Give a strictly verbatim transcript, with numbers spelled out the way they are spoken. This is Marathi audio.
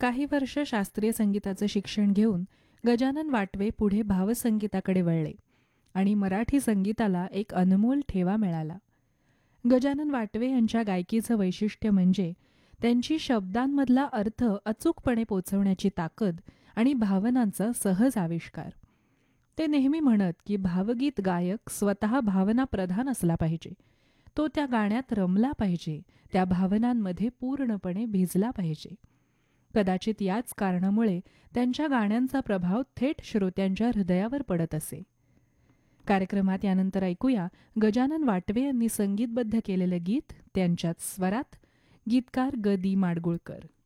काही वर्ष शास्त्रीय संगीताचं शिक्षण घेऊन गजानन वाटवे पुढे भावसंगीताकडे वळले आणि मराठी संगीताला एक अनमोल ठेवा मिळाला. गजानन वाटवे यांच्या गायकीचं वैशिष्ट्य म्हणजे त्यांची शब्दांमधला अर्थ अचूकपणे पोचवण्याची ताकद आणि भावनांचा सहज आविष्कार. ते नेहमी म्हणत की भावगीत गायक स्वतः भावना प्रधान असला पाहिजे. तो त्या गाण्यात रमला पाहिजे, त्या भावनांमध्ये पूर्णपणे भिजला पाहिजे. कदाचित याच कारणामुळे त्यांच्या गाण्यांचा प्रभाव थेट श्रोत्यांच्या हृदयावर पडत असे. कार्यक्रमात यानंतर ऐकूया गजानन वाटवे यांनी संगीतबद्ध केलेलं गीत, त्यांच्याच स्वरात, गीतकार ग दी माडगुळकर.